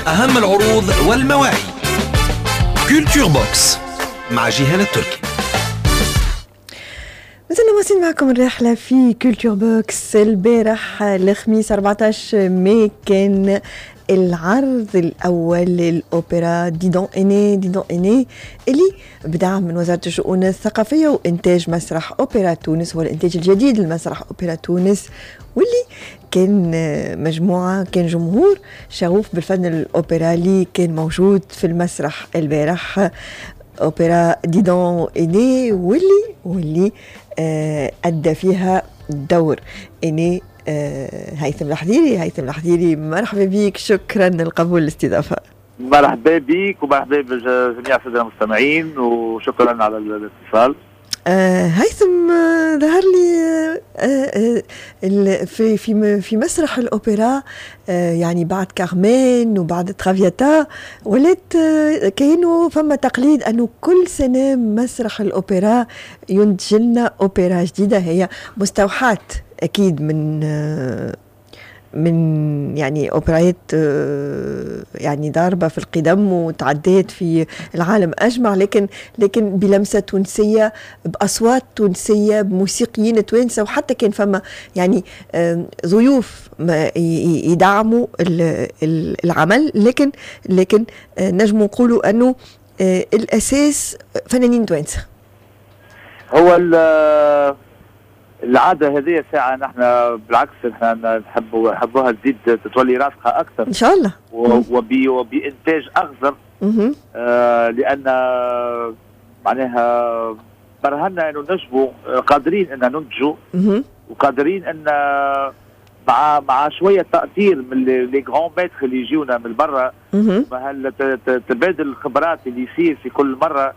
أهم العروض والمواعيد. كولتور بوكس مع جيهان التركي. مثلنا واصلين معكم الرحلة في كولتور بوكس. البارح الخميس 14 ماي كان العرض الأول للأوبرا ديدون إني اللي بدعم من وزارة الشؤون الثقافية وإنتاج مسرح أوبرا تونس، هو الإنتاج الجديد لمسرح أوبرا تونس، واللي كان مجموعة، كان جمهور شغوف بالفن الأوبرالي كان موجود في المسرح البارح. أوبرا ديدون إني واللي أدى فيها دور إني هيثم الحضيري. مرحبا بك، شكرا للقبول الاستضافة. مرحبا بك ومرحبا بجميع السادة المستمعين وشكرا على الاتصال. هيثم، ظهر لي في مسرح الأوبرا، يعني بعد كارمين وبعد ترافياتا ولات كأنه فما تقليد أنه كل سنة مسرح الأوبرا ينتج لنا أوبرا جديدة، هي مستوحاة أكيد من يعني أوبرايات يعني ضاربة في القدم وتعديت في العالم أجمع، لكن بلمسة تونسية، بأصوات تونسية، بموسيقيين توانسة، وحتى كان فما يعني ضيوف يدعموا العمل، لكن نجم نقولوا أنه الأساس فنانين توانسة. هو العادة هذه ساعة نحن بالعكس نحن نحبوها تزيد تتولي راسخة أكثر إن شاء الله، وبإنتاج أغزر. لأن معناها برهنا أنه نجموا قادرين أن ننتجوا وقادرين أن مع شوية تأثير من لي غران ميتر اللي يجيونا من برا، تبادل الخبرات اللي يصير في كل مرة.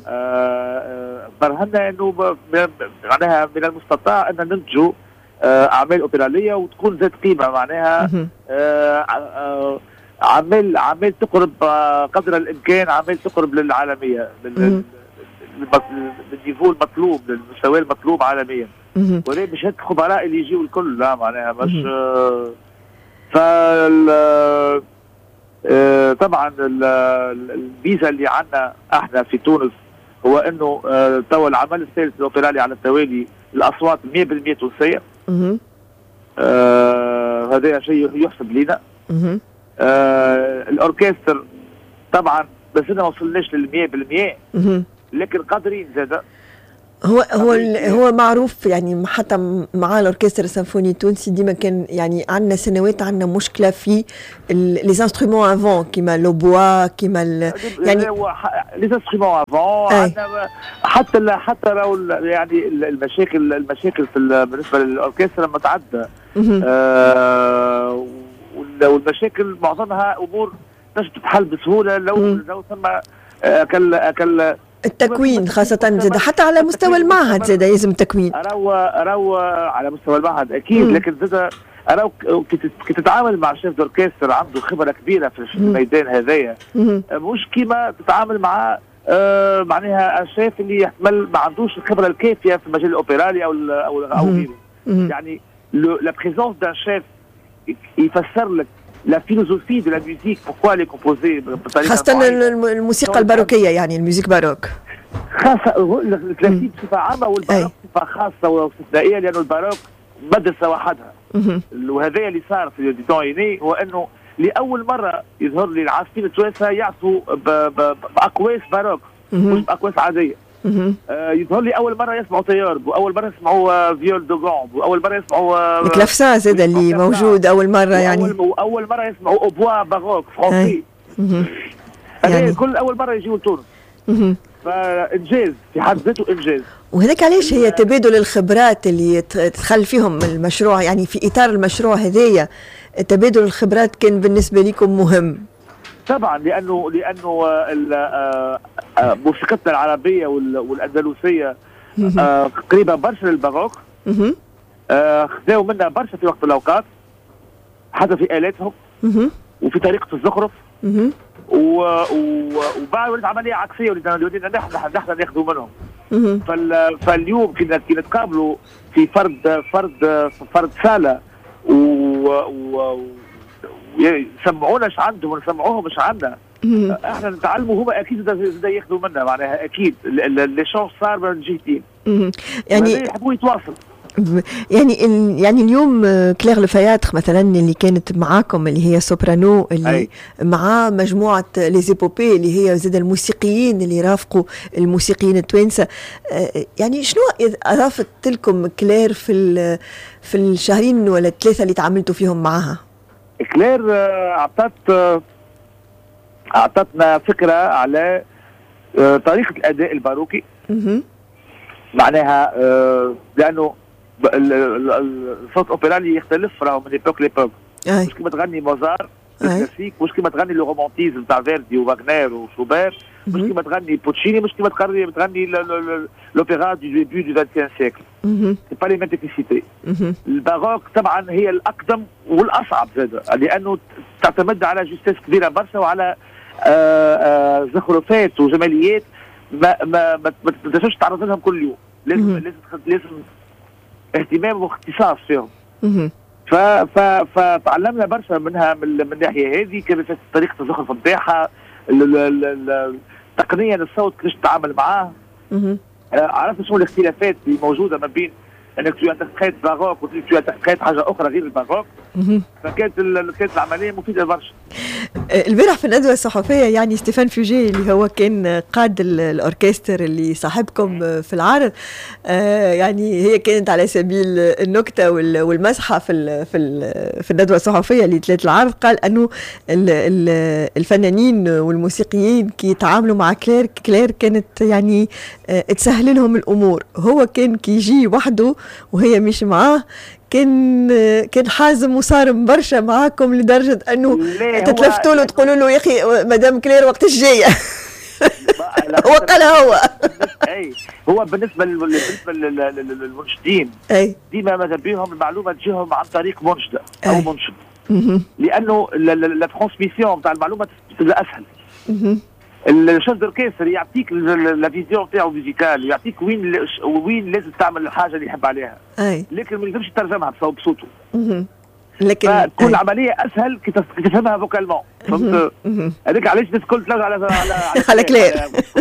برهنا انه معناها من المستطاع ان ننتجوا اعمال اوبراليه وتكون ذات قيمه، معناها اعمال تقرب قدر الامكان، اعمال تقرب للعالميه، بالنيفو المطلوب، للمستوى المطلوب عالميا، ولا مش هاد الخبراء اللي يجيوا الكل، لا معناها مش طبعا الفيزا اللي عندنا احنا في تونس هو انه توا العمل الثالث الاوبرالي على التوالي الاصوات 100% تونسيه. هذا شيء يحسب لنا. الاوركستر طبعا بس ما وصلناش لل 100%، لكن قادرين زاده. هو معروف يعني، حتى مع الاوركسترا السيمفوني التونسي ديما كان يعني عندنا سنوات عندنا مشكله في لي انسترومون افون كيما لو بوا كيما يعني لي انسترومون افون. حتى لو يعني المشاكل بالنسبه للاوركسترا متعدده. والمشاكل معظمها امور تقدر تتحل بسهوله لو ثم اكل التكوين، خاصة زاد حتى على مستوى المعهد زاد يلزم تكوين. راهو على مستوى المعهد أكيد، لكن زاد راهو كي تتعامل مع شيف دوركستر عنده خبرة كبيرة في الميدان هذايا، مش كيما تتعامل مع معناها الشيف اللي يحتمل ما عندوش الخبرة الكافية في المجال الأوبرالي أو غيره. يعني لا بريزونس دان شيف يفسر لك لا فيلوزوفي دو لا ميوزيك، بوركوا لي كومبوزي بطريقه خاصة الموسيقى الباروكية، يعني الميوزيك باروك خاصة الكلاسيك بصفة عامة، والباروك بصفة خاصة واستثنائية، لأنه الباروك مدرسة وحدها. وهذا اللي صار في ديدون إني، هو أنه لأول مرة يظهر لي العازفين التوانسة يعزفوا بأقواس باروك، مش بأقواس عادية. يظهر لي أول مرة يسمعوا تيارب، وأول مرة يسمعوا فيول دو غامب، وأول مرة يسمعوا الكلافسا زاد اللي موجود أول مرة، يعني أول مرة يسمعوا أوبوا باروك فرنسي. يعني كل أول مرة يجيوا لتونس. فإنجاز في حد ذاته، إنجاز. وهذاك علاش هي تبادل الخبرات اللي تدخل فيهم المشروع، يعني في إطار المشروع هذايا تبادل الخبرات كان بالنسبة لكم مهم. طبعا لأنه موسيقتنا العربية والأندلسية قريبة برشا للباروك. خذوا منا برشا في وقت من الأوقات، حتى في آلاتهم وفي طريقة الزخرف. وبعد ولد عمليه عكسيه، ولدنا نحن ناخذوا منهم. فاليوم كنا نتقابلوا في فرد صاله يسمعونا ايش عندهم ونسمعوهم ايش عندنا. احنا نتعلموا هما اكيد زاد ياخذوا منا معناها اكيد لي شونس صار من جهتين. يعني يحبوا يتواصلوا. يعني اليوم كلير لفياتر مثلا اللي كانت معاكم اللي هي سوبرانو اللي مع مجموعة ليزيبوبي اللي هي زاد الموسيقيين اللي رافقوا الموسيقيين التوانسة، يعني شنو أضافت لكم كلير في الشهرين ولا الثلاثة اللي تعاملتوا فيهم معها؟ كلير أعطتنا فكرة على طريقة الأداء الباروكي. معناها لأنه الصوت اوبرالي يختلف راهو من ايبوك ليبوك. مش كيما تغني موزار الكلاسيك، مش كيما تغني لو رومانتيزم تاع فيردي وواغنر وشوبير، مش كيما تغني بوتشيني، مش كيما تغني لوبيرا دو ديبي دو 20 سيكل. سي با لي ميم تكنيسيتي. الباروك طبعا هي الاقدم والاصعب زاده، لانه تعتمد على جوستيس كبيره برشا وعلى زخرفات وجماليات ما تقدرش تعرض لهم كل يوم. لازم اهتمام واختصاص فيهم. فتعلمنا برشا منها من الناحيه هذه، كيف طريقه الزخرف نتاعها، تقنيا الصوت كيفاش تتعامل معاه. عرفت شنو الاختلافات اللي موجوده ما بين انك تقيت باروك وتقيت حاجه اخرى غير الباروك. فكانت العمليه مفيده برشا. البارح في الندوه الصحفيه يعني ستيفان فوجي اللي هو كان قاد الاوركستر اللي صاحبكم في العرض، يعني هي كانت على سبيل النكته والمزحه في الندوه الصحفيه اللي تلات العرض، قال انه الفنانين والموسيقيين كي يتعاملوا مع كلير كانت يعني تسهل لهم الامور. هو كان كي يجي وحده وهي مش معاه كان حازم وصارم برشا معاكم لدرجه انه تتلفتوا له وتقولوا له يا اخي مدام كلير وقت الجايه. هو قالها هو. اي هو بالنسبه للمنشدين ديما ماذا بيهم المعلومه تجيهم عن طريق منشده او منشد، لانه لا ترانسميسيون تاع المعلومه تبدا اسهل. الشيف دوركستر يعطيك لا فيزيون تاعو ميوزيكال، يعطيك وين لازم تعمل الحاجه اللي يحب عليها، لكن ما يقدرش يترجمها بصوته. لكن تكون العمليه اسهل كي تفهمها فوكالمون. فهمت؟ هذيك علاش الناس الكل تلوج على كلير.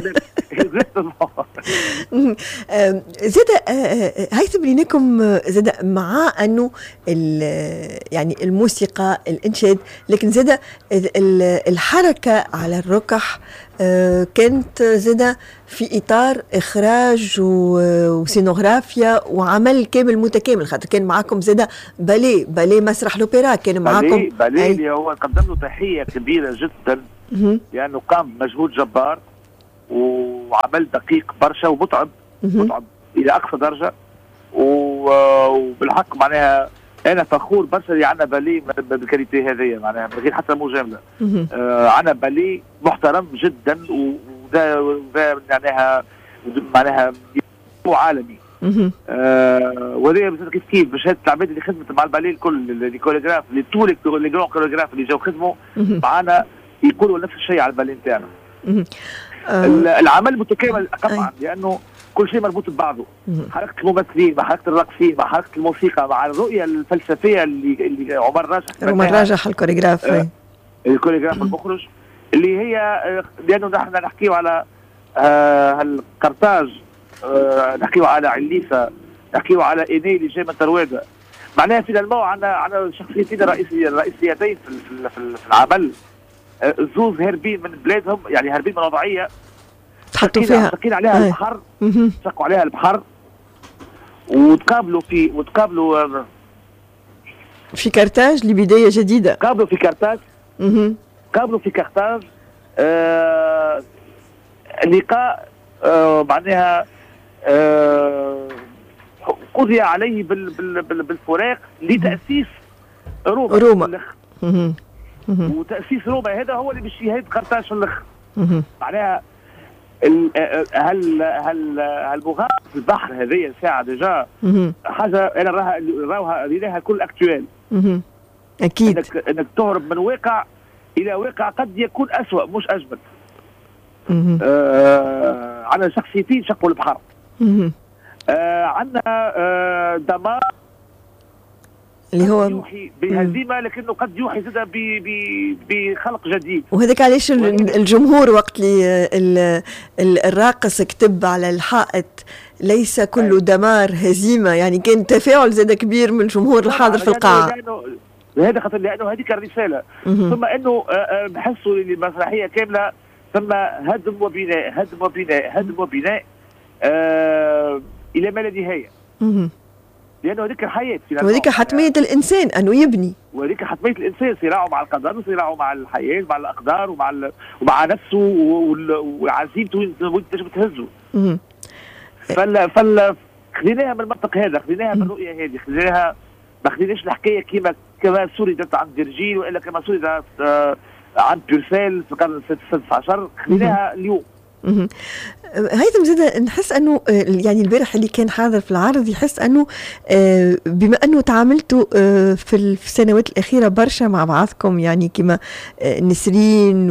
زاد هيثم بينكم زاد مع انه يعني الموسيقى الانشاد، لكن زاد الحركه على الركح كانت زاد في اطار اخراج وسينوغرافيا وعمل كامل متكامل، خاطر كان معاكم زاد باليه مسرح لوبيرا كان معاكم. باليه اللي هو نقدم له تحيه كبيره جدا لانه قام بمجهود جبار وعمل دقيق برشا ومتعب متعب الى اقصى درجه، وبالحق معناها انا فخور برشا اللي عندنا باليه بالكاليتي هذه، معناها من غير حتى مجامله. عندنا باليه محترم جدا وذا معناها عالمي. وهذا كيف بشهاده العباد اللي خدمت مع الباليه الكل، لي كوريغراف لي جرون كوريغراف اللي جاوا خدموا معنا يقولوا نفس الشيء على الباليه نتاعنا. العمل متكامل قطعا لانه كل شيء مربوط ببعضه، حركه الممثلين مع حركه الراقصين مع حركه الموسيقى مع الرؤيه الفلسفيه اللي عمر راجح الكوريغراف الكوريغراف المخرج اللي هي لانه نحن نحكيو على هالقرطاج، نحكيو على عليسه، نحكيو على ايني اللي جاي من ترويده. معناها في الموضوع عندنا شخصيتين رئيسيتين في العمل، زوز هاربين من بلادهم، يعني هاربين من وضعيه تحطوا فيها شاقين عليها البحر، شقوا عليها البحر وتقابلوا في كارتاج لبدايه جديده. قابلوا في كارتاج اللقاء معناها قضي عليه بالفراق لتاسيس روما. وتاسيس روما هذا هو اللي باش يهد قرطاج في الاخر. معناها هالمغامره في البحر هذه ساعه ديجا حاجه انا راها لها كل اكتوال. اكيد انك تهرب من واقع الى واقع قد يكون اسوء مش اجمل. عندنا شخصيتين شقوا البحر. عندنا دمار اللي هو يوحي بهزيمه، لكنه قد يوحي زاد بخلق جديد. وهذاك علاش الجمهور وقت اللي الراقص كتب على الحائط ليس كل دمار هزيمه، يعني كان تفاعل زاد كبير من الجمهور الحاضر في القاعه. هذا خاطر لانه هذيك الرساله. ثم انه بحسوا المسرحيه كامله ثم هدم وبناء هدم وبناء هدم وبناء الى ما لا نهايه. لانه هذيك الحياه، وهذيك حتميه الانسان انه يبني، وهذيك حتميه الانسان، صراعه مع القدر وصراعه مع الحياه مع الاقدار ومع نفسه وعزيمته وين تنجم تهزه. خذيناها من المنطق هذا، خذيناها من الرؤيه هذه، خذيناها، ما خذيناش الحكايه كما سردت عند فيرجيل والا كما سردت عند بيرسيل في القرن السادس عشر، خذيناها اليوم. هيثم زاد نحس انه يعني البارح اللي كان حاضر في العرض يحس انه بما انه تعاملتوا في السنوات الاخيره برشا مع بعضكم، يعني كما نسرين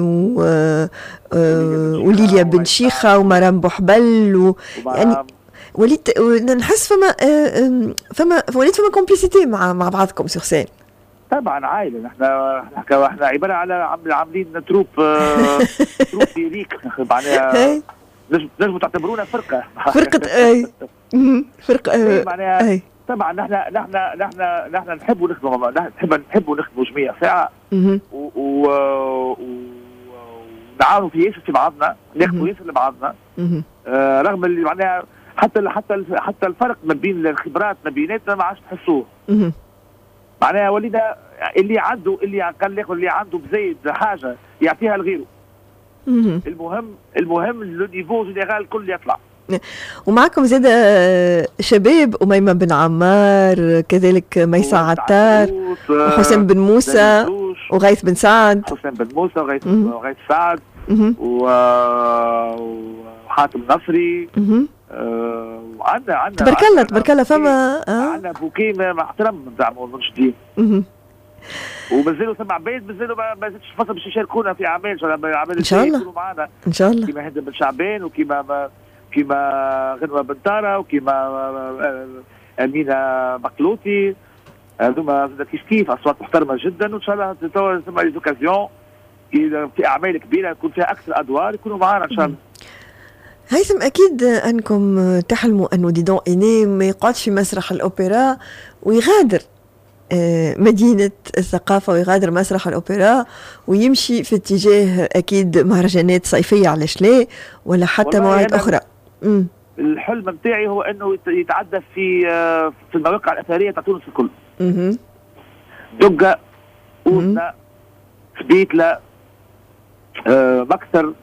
وليليا بن شيخه ومرام بوحبل يعني وليت نحس وليت فما كومبليسيتي مع بعضكم سور سين. طبعا عائله، احنا عباره على عاملين تروب ليك معناها نجموا تعتبرونا فرقه اي فرقه معناها. طبعا نحن نحبوا نخدموا، نحبوا نخدموا جميع ساعه ونعاونوا في ياسر في بعضنا، ناخذوا ياسر لبعضنا، رغم اللي معناها حتى الفرق ما بين الخبرات ما بيناتنا ما عادش تحسوه. معناها ولينا اللي قال لك اللي عنده بزايد حاجه يعطيها لغيره. المهم لو نيفو جينيرال الكل يطلع. ومعكم زاد شباب، أميمة بن عمار، كذلك ميسة عتار وحسين بن موسى وغيث بن سعد. حسين بن موسى وغيث سعد وحاتم نصري. وعندنا تبارك الله فما عندنا بوكي محترم نزعموا المنشدين. ومازالوا ثم عباد مازالوا ما زادش الفرصه باش يشاركونا في اعمال ان شاء الله يكونوا معنا ان شاء الله، كيما هند بن شعبان وكيما غنوه بن طاره وكيما امينه مقلوطي. هذوما كيف اصوات محترمه جدا، وان شاء الله ثم لي زوكازيون في اعمال كبيره يكون فيها اكثر ادوار يكونوا معنا ان شاء الله. هيثم أكيد أنكم تحلموا أنه ديدون إني ما يقعدش في مسرح الأوبرا ويغادر مدينة الثقافة ويغادر مسرح الأوبرا ويمشي في اتجاه أكيد مهرجانات صيفية على شلي ولا حتى مواعيد أخرى. الحلم متاعي هو أنه يتعدى في المواقع الأثرية تاع تونس الكل. دقة، أوزنة، سبيتلة، مكسر،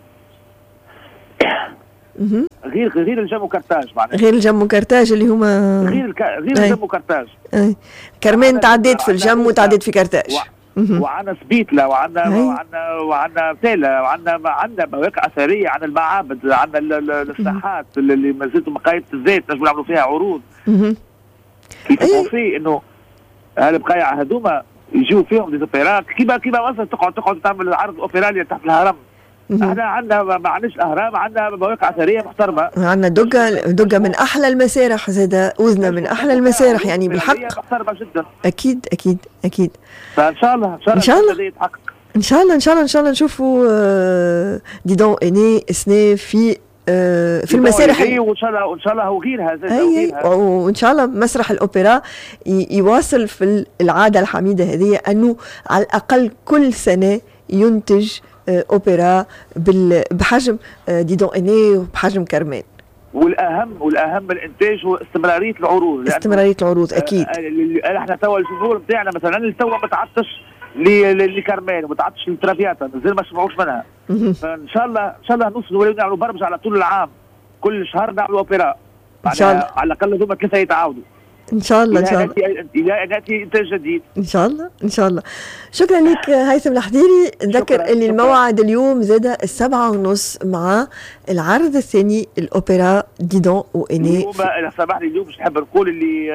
غير الجم وكرتاج معناها. غير الجم وكرتاج اللي هما غير الجم وكرتاج. كرمان تعديت في الجم وتعديت في كرتاج. وعندنا سبيتلة وعندنا تالة وعندنا مواقع أثرية، عندنا المعابد، عندنا الساحات اللي ما زالت مقايد الزيت نجموا نعملوا فيها عروض. كيف في إنه هالبقايع هذوما يجوا فيهم ديزوبيرات كيما مثلا تقعد تعمل عرض أوبرالي تحت الهرم. احنا عندنا ما عندناش الاهرام، عندنا مواقع اثريه محترمه. عندنا دقه من احلى المسارح، زاد اوزنه من احلى المسارح، يعني بالحق محترمه جدا. اكيد اكيد اكيد. فان شاء الله ان شاء الله يتحقق. ان شاء الله نشوفوا ديدون اني سنة في المسارح، وان شاء الله وغيرها وان شاء الله مسرح الاوبرا يواصل في العاده الحميده هذه، انه على الاقل كل سنه ينتج اوبرا بحجم ديدون اني وبحجم كرمان. والاهم الانتاج هو استمراريه العروض. استمراريه العروض اكيد. احنا توا الجمهور بتاعنا مثلا اللي توا ما تعطش لكرمان وما تعطش للترافياتا، مازال ما سمعوش منها. فان شاء الله نوصلوا ولو نعملوا برمجه على طول العام، كل شهر نعملوا اوبرا ان شاء الله، على الاقل هذوما ثلاثه يتعاودوا ان شاء الله الى ناتي انتاج جديد ان شاء الله. شكرا لك هيثم الحديري. نذكر ان الموعد اليوم زاد 7:30 مع العرض الثاني الاوبرا ديدون واني. اليوم سامحني، اليوم مش نحب نقول اللي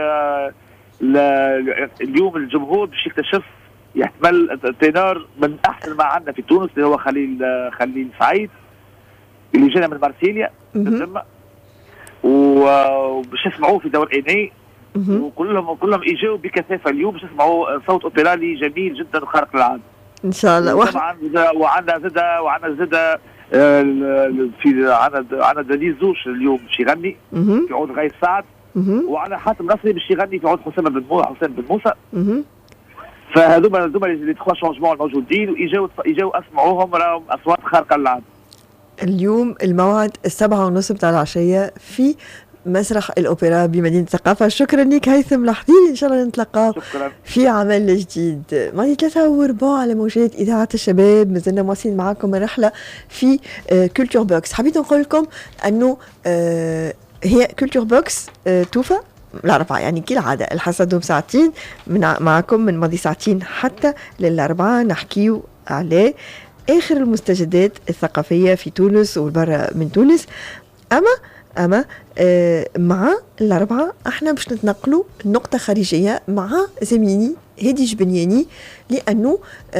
اليوم الجمهور باش يكتشف يحتمل تينور من احسن ما عندنا في تونس اللي هو خليل سعيد اللي جانا من مارسيليا وباش يسمعوه في دور اني وكلهم اجاوا بكثافه اليوم باش يسمعوا صوت اوبرالي جميل جدا وخارق للعاده. ان شاء الله. وعندنا زاده في عندنا دليل زوش اليوم باش يغني في عود غاية سعد، وعندنا حاتم نصري باش يغني في عود حسام بن موسى. فهذوما لي تخوا شونجمون الموجودين، واجاوا اسمعوهم راهم اصوات خارقه للعاده. اليوم الموعد 7:30 بتاع العشيه في مسرح الأوبرا بمدينة الثقافة. شكرا لك هيثم لحظيلي، إن شاء الله نتلقى في عمل جديد. ماضي 3 على موجات إذاعة الشباب، مازلنا مواصلين معاكم الرحلة في كولتور بوكس. حبيت نقول لكم أنه هي كولتور بوكس توفى الأربعة، يعني كالعادة الحصة دوم ساعتين معكم من ماضي ساعتين حتى للأربعة نحكيو على آخر المستجدات الثقافية في تونس والبرة من تونس. أما مع الأربعة احنا باش نتنقلوا نقطة خارجية مع زميلي هادي جبنياني، لأنه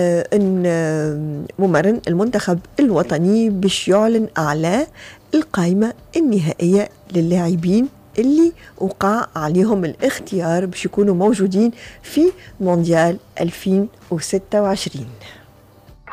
ممرن المنتخب الوطني باش يعلن أعلى القائمة النهائية للاعبين اللي وقع عليهم الاختيار باش يكونوا موجودين في مونديال 2026.